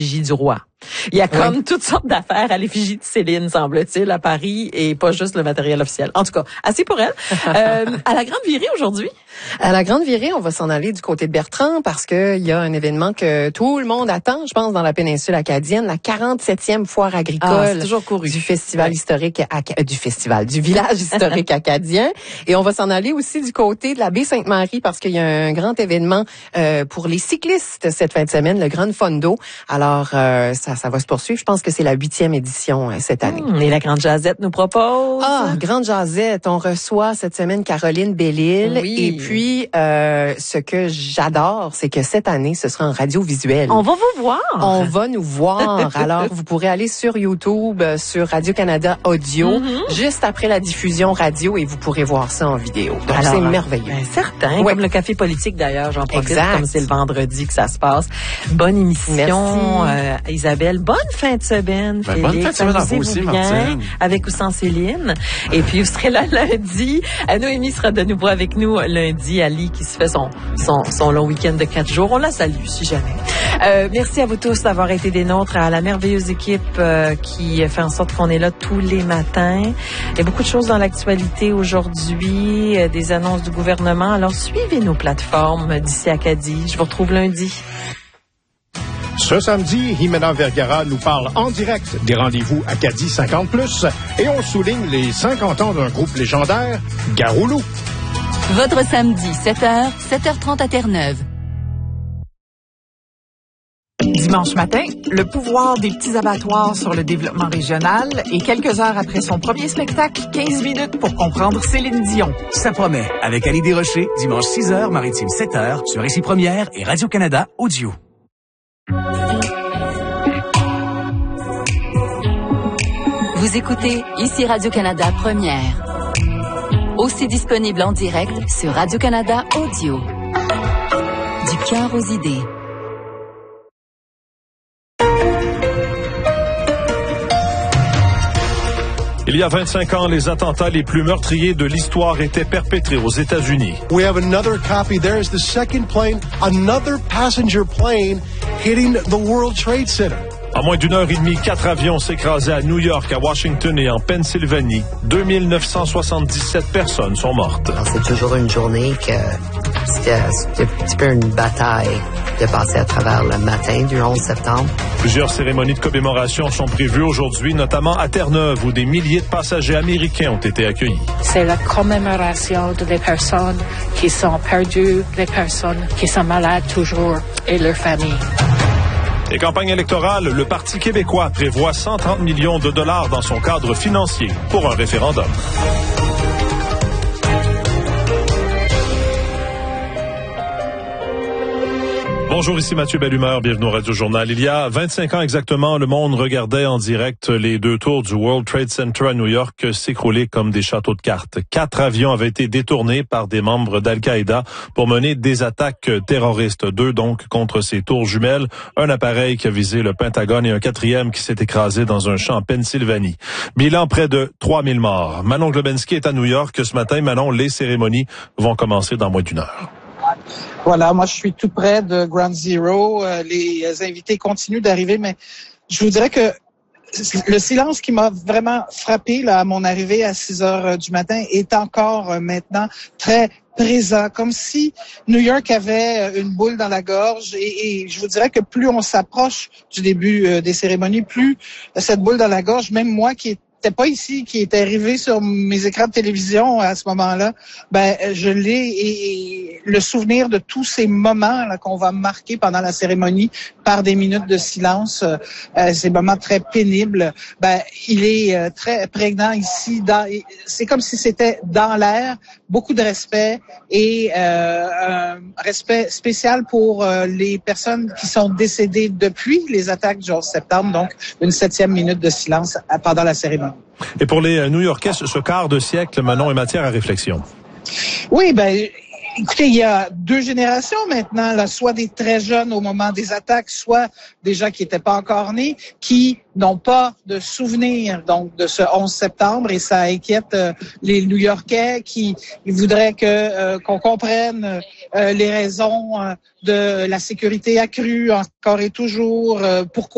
du roi. Il y a comme toutes sortes d'affaires à l'effigie de Céline, semble-t-il, à Paris, et pas juste le matériel officiel. En tout cas, assez pour elle. À la Grande Virée aujourd'hui? À la Grande Virée, on va s'en aller du côté de Bertrand parce que il y a un événement que tout le monde attend, je pense, dans la péninsule acadienne, la 47e foire agricole c'est toujours couru. du festival historique du village historique acadien. Et on va s'en aller aussi du côté de la baie Sainte-Marie parce qu'il y a un grand événement pour les cyclistes cette fin de semaine, le Grand Fondo. Alors, ça va se poursuivre. Je pense que c'est la 8e édition cette année. Et la Grande Jazette nous propose? Grande Jazette. On reçoit cette semaine Caroline Bellil. Oui. Et puis, ce que j'adore, c'est que cette année, ce sera en radiovisuel. On va vous voir. On va nous voir. Alors, vous pourrez aller sur YouTube, sur Radio-Canada Audio, juste après la diffusion radio, et vous pourrez voir ça en vidéo. Donc, c'est merveilleux. Ben, certain. Comme le café politique, d'ailleurs, j'en profite, comme c'est le vendredi que ça se passe. Bonne émission, Isabelle. Bonne fin de semaine, Félix. Bonne fin de semaine à vous aussi, Martine. Avec ou sans Céline. Et puis, vous serez là lundi. Noémie sera de nouveau avec nous lundi. Ali qui se fait son long week-end de 4 jours. On la salue, si jamais. Merci à vous tous d'avoir été des nôtres, à la merveilleuse équipe qui fait en sorte qu'on est là tous les matins. Il y a beaucoup de choses dans l'actualité aujourd'hui, des annonces du gouvernement. Alors, suivez nos plateformes d'ici Acadie. Je vous retrouve lundi. Ce samedi, Jimena Vergara nous parle en direct des rendez-vous Acadie 50+, et on souligne les 50 ans d'un groupe légendaire, Garoulou. Votre samedi, 7h, 7h30 à Terre-Neuve. Dimanche matin, le pouvoir des petits abattoirs sur le développement régional, et quelques heures après son premier spectacle, 15 minutes pour comprendre Céline Dion. Ça promet, avec Annie Desrochers, dimanche 6h, Maritime 7h, sur Ici Première et Radio-Canada Audio. Vous écoutez Ici Radio-Canada Première. Aussi disponible en direct sur Radio-Canada Audio. Du cœur aux idées. Il y a 25 ans, les attentats les plus meurtriers de l'histoire étaient perpétrés aux États-Unis. We have another copy. There's the second plane, another passenger plane hitting the World Trade Center. En moins d'une heure et demie, 4 avions s'écrasaient à New York, à Washington et en Pennsylvanie. 2977 personnes sont mortes. C'est toujours une journée que c'était un petit peu une bataille de passer à travers le matin du 11 septembre. Plusieurs cérémonies de commémoration sont prévues aujourd'hui, notamment à Terre-Neuve, où des milliers de passagers américains ont été accueillis. C'est la commémoration des personnes qui sont perdues, des personnes qui sont malades toujours et leurs familles. Et campagne électorale, le Parti québécois prévoit 130 millions de dollars dans son cadre financier pour un référendum. Bonjour, ici Mathieu Bellumeur, bienvenue au Radio Journal. Il y a 25 ans exactement, le monde regardait en direct les 2 tours du World Trade Center à New York s'écrouler comme des châteaux de cartes. 4 avions avaient été détournés par des membres d'Al-Qaïda pour mener des attaques terroristes. 2 donc contre ces tours jumelles, un appareil qui a visé le Pentagone et un 4e qui s'est écrasé dans un champ en Pennsylvanie. Bilan près de 3000 morts. Manon Globensky est à New York ce matin. Manon, les cérémonies vont commencer dans moins d'une heure. Voilà, moi je suis tout près de Ground Zero. Les invités continuent d'arriver, mais je vous dirais que le silence qui m'a vraiment frappé là, à mon arrivée à 6 heures du matin est encore maintenant très présent, comme si New York avait une boule dans la gorge, et je vous dirais que plus on s'approche du début des cérémonies, plus cette boule dans la gorge, même moi qui n'était pas ici, qui était arrivé sur mes écrans de télévision à ce moment-là, je l'ai, et le souvenir de tous ces moments là qu'on va marquer pendant la cérémonie par des minutes de silence, ces moments très pénibles, il est très prégnant ici. C'est comme si c'était dans l'air, beaucoup de respect et un respect spécial pour les personnes qui sont décédées depuis les attaques du 11 septembre, donc une 7e minute de silence pendant la cérémonie. Et pour les New-Yorkais, ce quart de siècle, Manon, est matière à réflexion. Oui, écoutez, il y a 2 générations maintenant, là, soit des très jeunes au moment des attaques, soit des gens qui n'étaient pas encore nés, qui n'ont pas de souvenir donc de ce 11 septembre, et ça inquiète les New-Yorkais qui voudraient qu'on comprenne les raisons de la sécurité accrue encore et toujours, pourquoi